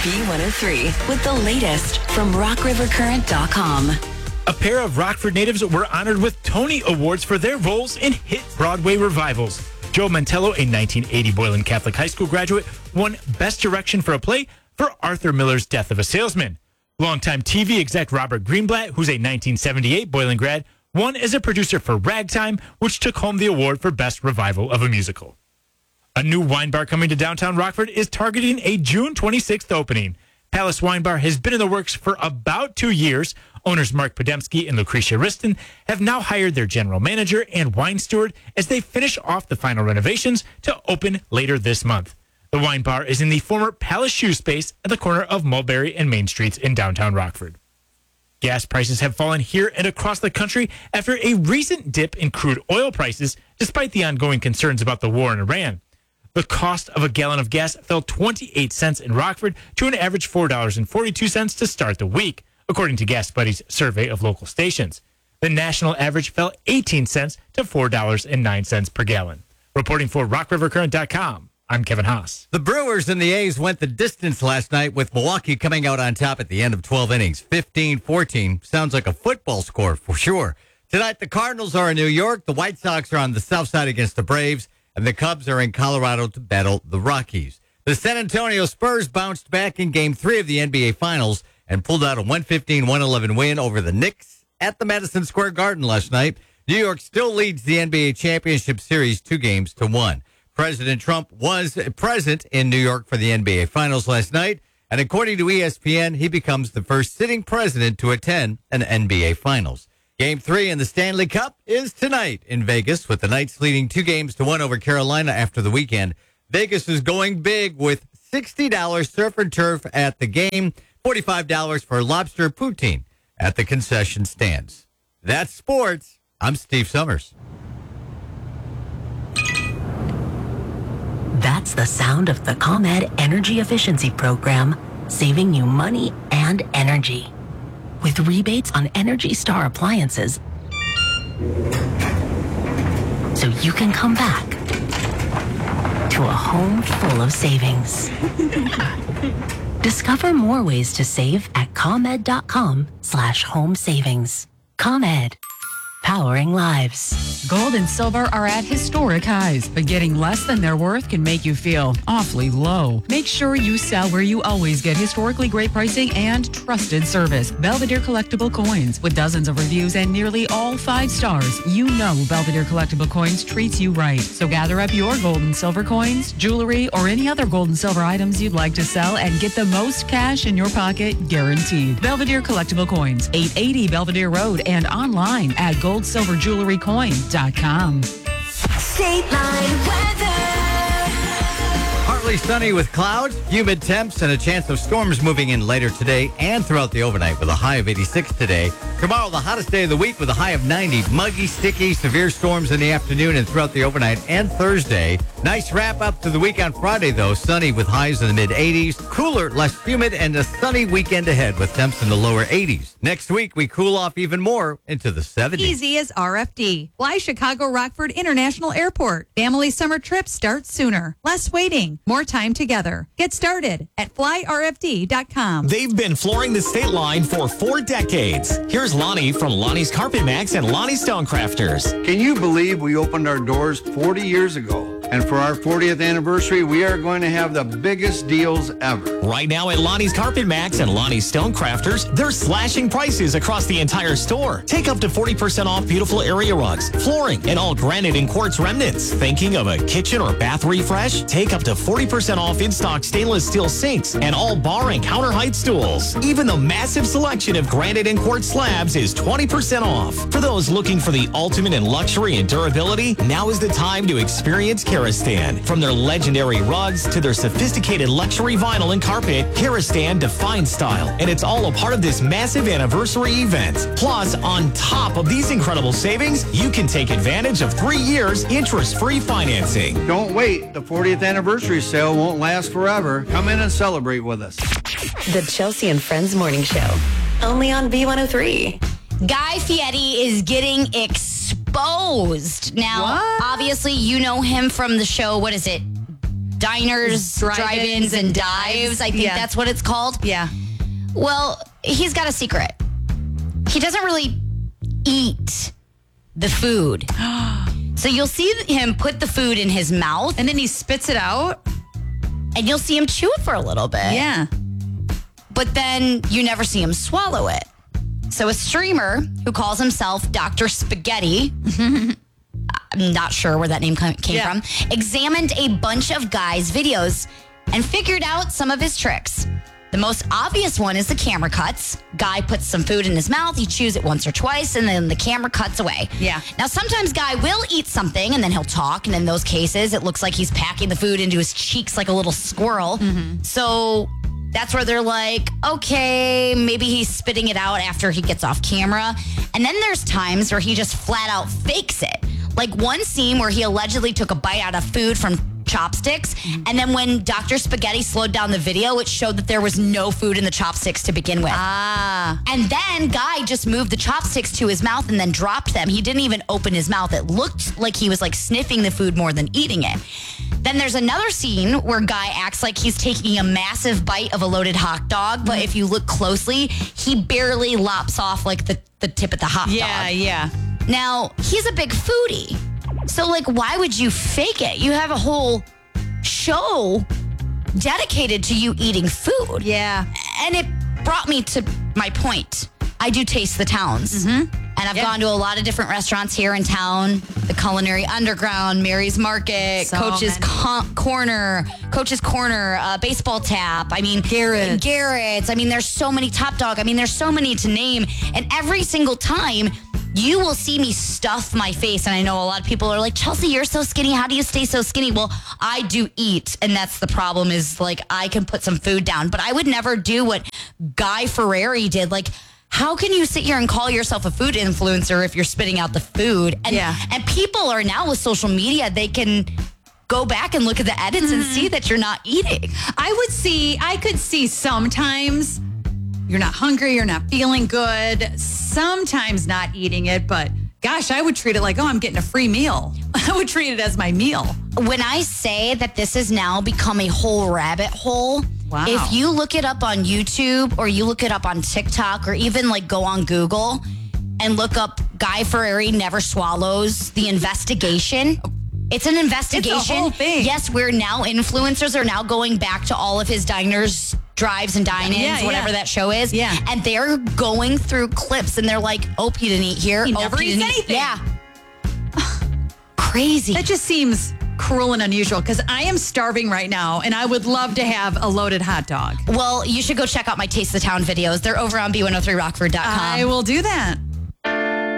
B103 with the latest from RockRiverCurrent.com. A pair of Rockford natives were honored with Tony Awards for their roles in hit Broadway revivals. Joe Mantello, a 1980 Boylan Catholic High School graduate, won Best Direction for a play for Arthur Miller's Death of a Salesman. Longtime TV exec Robert Greenblatt, who's a 1978 Boylan grad, won as a producer for Ragtime, which took home the award for Best Revival of a Musical. A new wine bar coming to downtown Rockford is targeting a June 26th opening. Palace Wine Bar has been in the works for about 2 years. Owners Mark Podemski and Lucretia Riston have now hired their general manager and wine steward as they finish off the final renovations to open later this month. The wine bar is in the former Palace Shoe Space at the corner of Mulberry and Main Streets in downtown Rockford. Gas prices have fallen here and across the country after a recent dip in crude oil prices, despite the ongoing concerns about the war in Iran. The cost of a gallon of gas fell 28 cents in Rockford to an average $4.42 to start the week, according to Gas Buddy's survey of local stations. The national average fell 18 cents to $4.09 per gallon. Reporting for RockRiverCurrent.com, I'm Kevin Haas. The Brewers and the A's went the distance last night with Milwaukee coming out on top at the end of 12 innings, 15-14. Sounds like a football score for sure. Tonight, the Cardinals are in New York. The White Sox are on the south side against the Braves. And the Cubs are in Colorado to battle the Rockies. The San Antonio Spurs bounced back in Game 3 of the NBA Finals and pulled out a 115-111 win over the Knicks at the Madison Square Garden last night. New York still leads the NBA Championship Series 2-1. President Trump was present in New York for the NBA Finals last night, and according to ESPN, he becomes the first sitting president to attend an NBA Finals. Game 3 in the Stanley Cup is tonight in Vegas, with the Knights leading 2-1 over Carolina after the weekend. Vegas is going big with $60 surf and turf at the game, $45 for lobster poutine at the concession stands. That's sports. I'm Steve Summers. That's the sound of the ComEd Energy Efficiency Program, saving you money and energy. With rebates on Energy Star appliances, so you can come back to a home full of savings. Discover more ways to save at ComEd.com/home savings. ComEd, powering lives. Gold and silver are at historic highs, but getting less than their worth can make you feel awfully low. Make sure you sell where you always get historically great pricing and trusted service. Belvedere Collectible Coins. With dozens of reviews and nearly all 5 stars, you know Belvedere Collectible Coins treats you right. So gather up your gold and silver coins, jewelry, or any other gold and silver items you'd like to sell and get the most cash in your pocket guaranteed. Belvedere Collectible Coins, 880 Belvedere Road, and online at goldsilverjewelrycoin.com. State Line weather. Partly sunny with clouds, humid temps, and a chance of storms moving in later today and throughout the overnight with a high of 86 today. Tomorrow, the hottest day of the week with a high of 90. Muggy, sticky, severe storms in the afternoon and throughout the overnight and Thursday. Nice wrap up to the week on Friday, though. Sunny with highs in the mid-80s. Cooler, less humid, and a sunny weekend ahead with temps in the lower 80s. Next week, we cool off even more into the 70s. Easy as RFD. Fly Chicago Rockford International Airport. Family summer trips start sooner. Less waiting. More time together. Get started at flyrfd.com. They've been flooring the state line for 4 decades. Here's Lonnie from Lonnie's Carpet Max and Lonnie's Stonecrafters. Can you believe we opened our doors 40 years ago? And for our 40th anniversary, we are going to have the biggest deals ever. Right now at Lonnie's Carpet Max and Lonnie's Stonecrafters, they're slashing prices across the entire store. Take up to 40% off beautiful area rugs, flooring, and all granite and quartz remnants. Thinking of a kitchen or bath refresh? Take up to 40% off in-stock stainless steel sinks and all bar and counter height stools. Even the massive selection of granite and quartz slabs is 20% off. For those looking for the ultimate in luxury and durability, now is the time to experience Karastan. From their legendary rugs to their sophisticated luxury vinyl and carpet, Karastan defines style, and it's all a part of this massive anniversary event. Plus, on top of these incredible savings, you can take advantage of 3 years interest-free financing. Don't wait. The 40th anniversary sale won't last forever. Come in and celebrate with us. The Chelsea and Friends Morning Show. Only on B103. Guy Fieri is getting exposed. Now, obviously, you know him from the show, what is it? diners, drive-ins, and dives. I think that's what it's called. Yeah. Well, he's got a secret. He doesn't really eat the food. So you'll see him put the food in his mouth. And then he spits it out. And you'll see him chew it for a little bit. Yeah. But then you never see him swallow it. So a streamer who calls himself Dr. Spaghetti, I'm not sure where that name came from, examined a bunch of guys' videos and figured out some of his tricks. The most obvious one is the camera cuts. Guy puts some food in his mouth, he chews it once or twice, and then the camera cuts away. Yeah. Now, sometimes Guy will eat something, and then he'll talk, and in those cases, it looks like he's packing the food into his cheeks like a little squirrel. So that's where they're like, okay, maybe he's spitting it out after he gets off camera. And then there's times where he just flat out fakes it. Like one scene where he allegedly took a bite out of food from chopsticks, and then when Dr. Spaghetti slowed down the video, it showed that there was no food in the chopsticks to begin with. And then Guy just moved the chopsticks to his mouth and then dropped them. He didn't even open his mouth. It looked like he was like sniffing the food more than eating it. Then there's another scene where Guy acts like he's taking a massive bite of a loaded hot dog, but if you look closely, he barely lops off like the tip of the hot dog. Yeah. Now, he's a big foodie. So, like, why would you fake it? You have a whole show dedicated to you eating food. Yeah. And it brought me to my point. I do taste the towns. And I've gone to a lot of different restaurants here in town. The Culinary Underground, Mary's Market, So Coach's Corner, Baseball Tap. I mean, Garrett's. I mean, there's so many, Top Dog. I mean, there's so many to name. And every single time, you will see me stuff my face. And I know a lot of people are like, Chelsea, you're so skinny. How do you stay so skinny? Well, I do eat. And that's the problem is like I can put some food down. But I would never do what Guy Fieri did. Like, how can you sit here and call yourself a food influencer if you're spitting out the food? And people are now with social media, they can go back and look at the edits and see that you're not eating. I could see sometimes you're not hungry, you're not feeling good, sometimes not eating it, but gosh, I would treat it like, oh, I'm getting a free meal. I would treat it as my meal. When I say that this has now become a whole rabbit hole, wow. If you look it up on YouTube or you look it up on TikTok or even like go on Google and look up Guy Fieri never swallows the investigation. It's an investigation. It's a whole thing. Yes, we're now influencers are now going back to all of his diners, drives and dine-ins, whatever that show is. Yeah. And they're going through clips and they're like, oh, he didn't eat here. He never eats anything. Yeah. Crazy. That just seems cruel and unusual because I am starving right now and I would love to have a loaded hot dog. Well, you should go check out my Taste the Town videos. They're over on B103Rockford.com. I will do that.